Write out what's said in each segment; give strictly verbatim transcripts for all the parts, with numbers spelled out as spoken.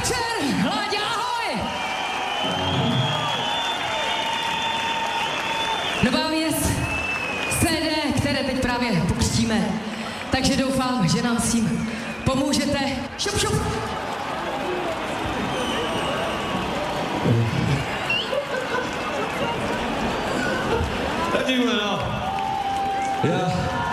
večer, Láďa, ahoj! Nová věc, C D, které teď právě pokřtíme, takže doufám, že nám s tím pomůžete. Šup, šup! Radíme, no. Já...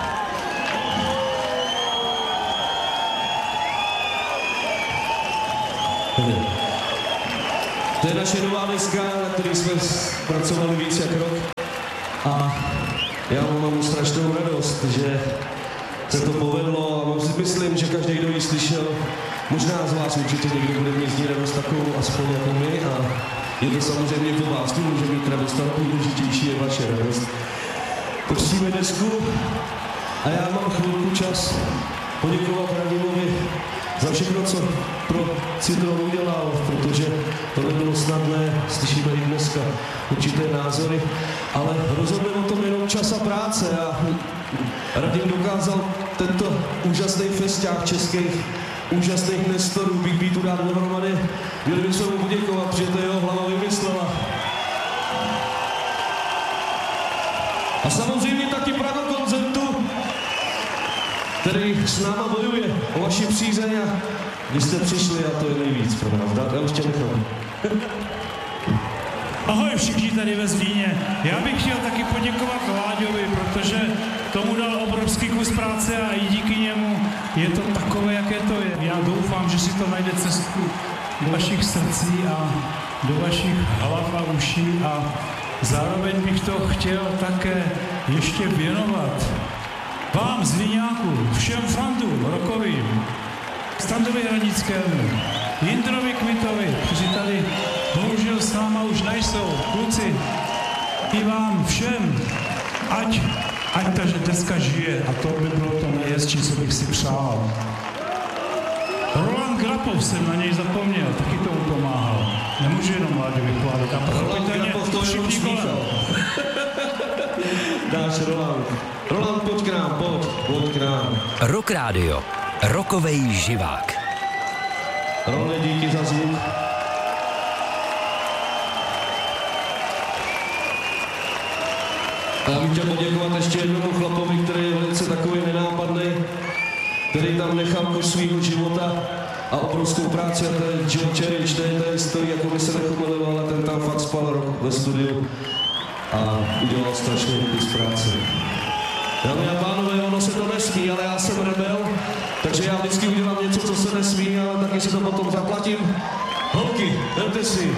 To je naše nová deska, na který jsme pracovali víc jak rok. A já mám strašnou radost, že se to povedlo a myslím, že každý, kdo ji slyšel, možná z vás určitě někdo bude mít z ní radost takovou aspoň jako my a je to samozřejmě po vás, tu může mít radost, ale důležitější je vaše radost. Pustíme desku a já mám chvilku čas poděkovat Radimovi za všechno, co pro Citron udělal, protože to nebylo snadné, slyšíme i dneska určité názory, ale rozhodne o tom jenom čas a práce a Radim dokázal tento úžasný festiák českých úžasných nestorů Big Beatu dát dohromady. Měli bychom mu poděkovat, protože to jeho hlava vymyslela. A samozřejmě taky Prago koncertu, který s náma bojuje o vaši přízeň a vy jste přišli a to je nejvíc pro nás. Já už tě nechám. Ahoj všichni tady ve Zlíně. Já bych chtěl taky poděkovat Láďovi, protože tomu dal obrovský kus práce a i díky němu je to takové, jaké to je. Já doufám, že si to najde cestu do vašich srdcí a do vašich hlav a uší a zároveň bych to chtěl také ještě věnovat vám, Zlíňáku, všem fandům rokovým, Standovi Hranickému, Jindrovi Kvitovi, kteří tady bohužel s náma už nejsou, kluci, i vám všem, ať, ať ta deska žije a to by bylo to nejhezčí, co bych si přál. Roland Grapov jsem na něj zapomněl, taky tomu pomáhal. Nemůžu jenom Láďovi chválit a pochopitelně všichni kolem. Dáš Roland. Roland, pojď k nám, pojď, pojď k nám. Rock Radio. Rokovej živák. Role, díky za zvuk. A já bych chtěl poděkovat ještě jednomu chlapovi, který je velice takový nenápadný, který tam nechal kus svýho života a obrovskou práci a to je Joe Cherish, to je ten stojí, jako by se nechomiloval, ale ten tam fakt spal rok ve studiu a udělal strašný kus práce. Dámy a pánové, ono se to nesmí, ale já jsem rebel, takže já vždycky udělám něco, co se nesmí, ale taky si to potom zaplatím. Holky, vemte si.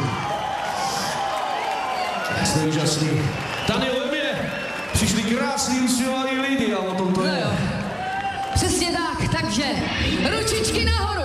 Jste úžasný. Tady ve mě přišli krásný, usměvaný lidi a o tom to je. No jo. Přesně tak, takže ručičky nahoru.